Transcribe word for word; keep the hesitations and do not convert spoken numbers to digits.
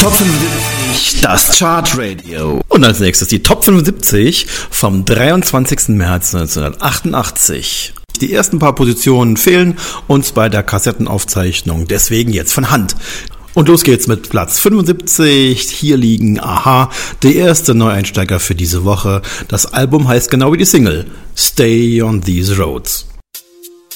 Top fünfundsiebzig, das Chartradio. Und als nächstes die Top fünfundsiebzig vom dreiundzwanzigsten März neunzehnhundertachtundachtzig. Die ersten paar Positionen fehlen uns bei der Kassettenaufzeichnung, deswegen jetzt von Hand. Und los geht's mit Platz fünfundsiebzig. Hier liegen Aha, der erste Neueinsteiger für diese Woche. Das Album heißt genau wie die Single, Stay on These Roads.